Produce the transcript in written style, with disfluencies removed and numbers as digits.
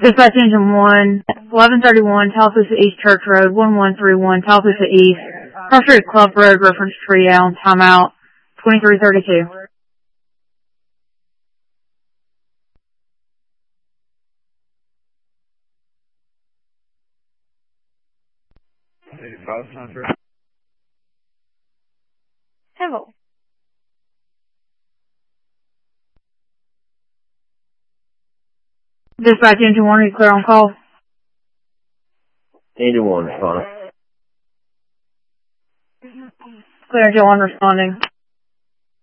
Dispatch Engine 1, 1131 Tallapoosa East Church Road, 1131 Tallapoosa East, Cross Street Club Road, reference tree down, timeout, 2332. Hello. Dispatch Engine 1, are you clear on call? Engine 1, responding. Clear Engine 1 responding.